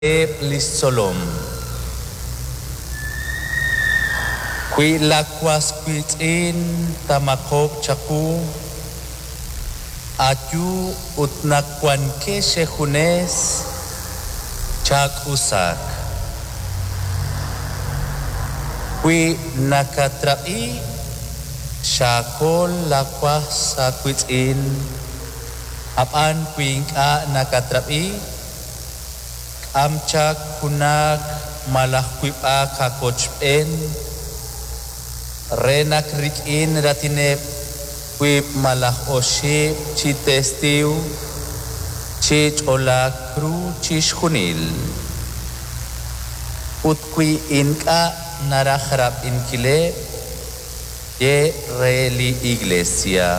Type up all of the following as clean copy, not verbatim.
Lissolom. Qui lakwas in tamakop chaku ayu utnakwan keshe junes chak usak. Qui nakatrapi shakol lakwas in apan kuingka nakatrapi amchak kunak malah kuipa kakochpen renak rikin ratine kuip malah oship chi testiu chi chola kru chishkunil utkui inka narajrap inkile ye reli iglesia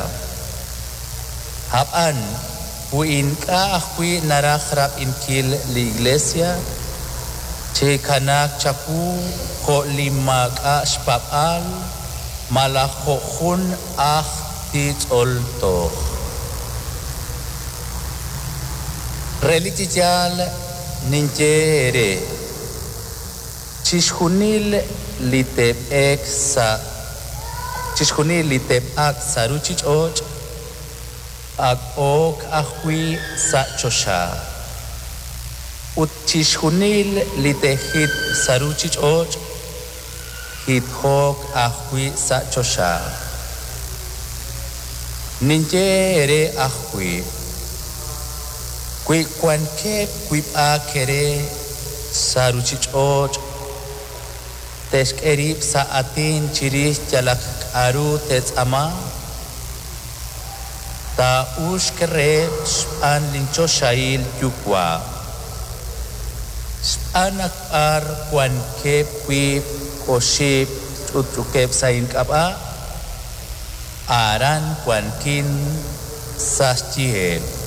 hapan Kuinka akui narajrap inkil la iglesia che kanak chaku ko lima ka spapal malakhun titolto relitial ninjere chishunil litep ak saruchichoch Ak ahui sa chosha. Utishunil litehit saruchich och hit hok ahui sa chosha. Ninjere ahui. Kui kwanke kui akere saruchich och tesk erip sa atin chiris jalak aru tets ama. Ta ushkere span lincho shail yukwa. Spanak ar kwan kep wip koship utukep sain kapa. Aran kwan kin sasjihel.